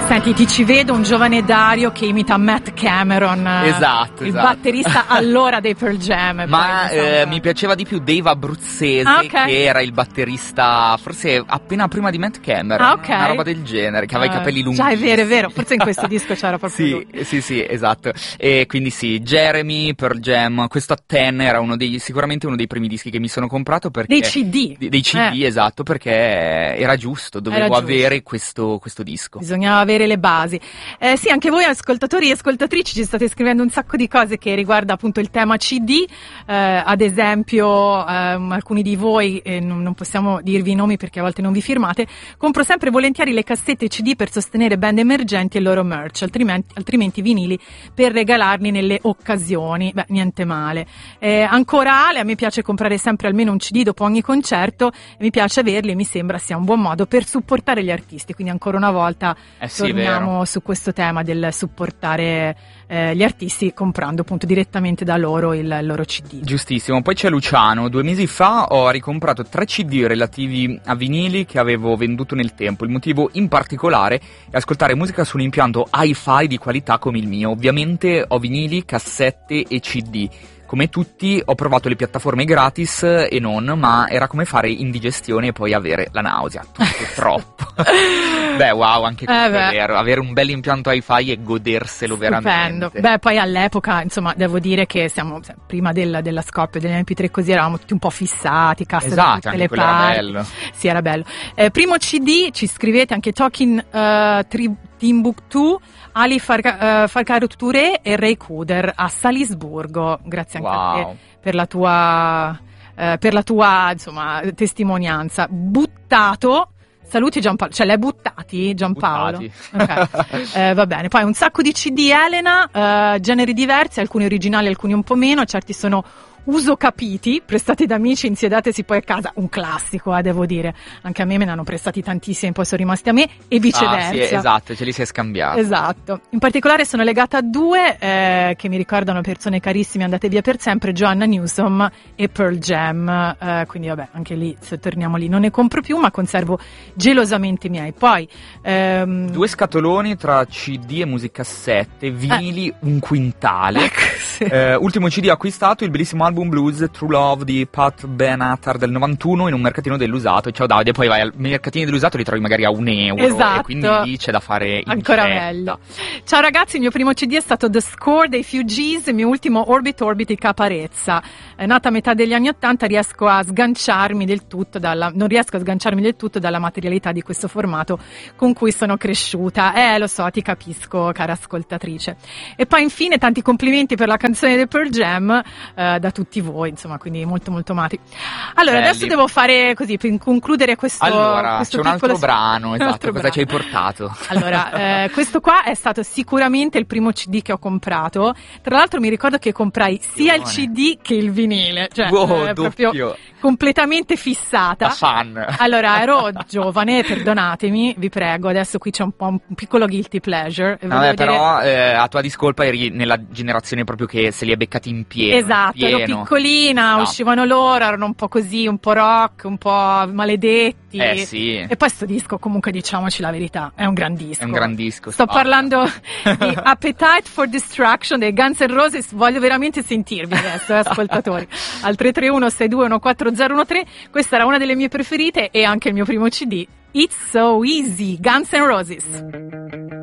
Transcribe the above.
Senti, ti ci vedo un giovane Dario che imita Matt Cameron, esatto, il batterista allora dei Pearl Jam. Ma mi piaceva di più Dave Abruzzese, che era il batterista forse appena prima di Matt Cameron, una roba del genere, che aveva i capelli lunghi. Già, è vero, forse in questo disco c'era proprio lui. Sì, esatto. E quindi sì, Jeremy, Pearl Jam, questo a Ten era sicuramente uno dei primi dischi che mi sono comprato perché... Dei CD. Dei CD, esatto, perché era giusto, dovevo avere questo disco. Bisognava avere le basi. Sì, anche voi ascoltatori e ascoltatrici ci state scrivendo un sacco di cose che riguarda appunto il tema CD, ad esempio alcuni di voi, non possiamo dirvi i nomi perché a volte non vi firmate, compro sempre volentieri le cassette CD per sostenere band emergenti e il loro merch, altrimenti vinili per regalarli nelle occasioni. Beh, niente male. Ancora Ale, a me piace comprare sempre almeno un CD dopo ogni concerto, e mi piace averli e mi sembra sia un buon modo per supportare gli artisti, quindi ancora una volta torniamo su questo tema del supportare gli artisti comprando appunto direttamente da loro il loro CD. Giustissimo. Poi c'è Luciano. 2 mesi fa ho ricomprato 3 CD relativi a vinili che avevo venduto nel tempo. Il motivo in particolare è ascoltare musica su un impianto hi-fi di qualità come il mio. Ovviamente ho vinili, cassette e CD. Come tutti ho provato le piattaforme gratis e non, ma era come fare indigestione e poi avere la nausea. Tutto troppo. Beh, wow, anche questo è vero. Avere un bel impianto hi-fi e goderselo veramente. Beh, poi all'epoca, insomma, devo dire che siamo prima della scoppio dell'MP3 così eravamo tutti un po' fissati, casse da tutte le parti. Era bello. Sì, era bello. Primo CD, ci scrivete anche Talking Timbuktu, Ali Farka Touré e Ray Cooder a Salisburgo. Grazie anche a te per la tua insomma testimonianza. Buttato. Saluti Giampaolo, cioè l'hai buttati Giampaolo? Okay. Va bene, poi un sacco di CD Elena, generi diversi, alcuni originali, alcuni un po' meno, certi sono uso capiti, prestati da amici, insiedatesi poi a casa, un classico, devo dire, anche a me ne hanno prestati tantissimi, poi sono rimasti a me e viceversa. Sì, esatto, ce li si è scambiati. Esatto, in particolare sono legata a 2 che mi ricordano persone carissime andate via per sempre, Joanna Newsom e Pearl Jam, quindi vabbè, anche lì, se torniamo lì, non ne compro più, ma conservo gelosamente i miei. Poi 2 scatoloni tra CD e musicassette, vinili un quintale. Sì. Ultimo CD acquistato, il bellissimo album blues True Love di Pat Benatar del 91 in un mercatino dell'usato. Ciao Davide, poi vai al mercatino dell'usato, li trovi magari a €1, esatto. E quindi lì c'è da fare ancora meglio. Ciao ragazzi, il mio primo CD è stato The Score dei Fugees, il mio ultimo Orbit di Caparezza. È nata a metà degli anni '80, non riesco a sganciarmi del tutto dalla materialità di questo formato con cui sono cresciuta. Lo so, ti capisco, cara ascoltatrice. E poi infine tanti complimenti per la canzone dei Pearl Jam da tutti voi, insomma, quindi molto molto amati. Allora, adesso devo fare così per concludere questo c'è un altro brano, esatto, cosa ci hai portato? Allora, questo qua è stato sicuramente il primo CD che ho comprato. Tra l'altro mi ricordo che comprai sia il CD che il vinile, cioè proprio completamente fissata. Fan. Allora, ero giovane, perdonatemi, vi prego, adesso qui c'è un po' un piccolo guilty pleasure. Però a tua discolpa eri nella generazione proprio che se li è beccati in pieno. Esatto, ero piccolina, uscivano loro, erano un po' così, un po' rock, un po' maledetti. Sì. E poi sto disco, comunque diciamoci la verità, è un gran disco. È un gran disco. Sto parlando di Appetite for Destruction dei Guns N' Roses, voglio veramente sentirvi adesso, ascoltatori. Al 331-621-4013, questa era una delle mie preferite e anche il mio primo CD, It's So Easy, Guns N' Roses.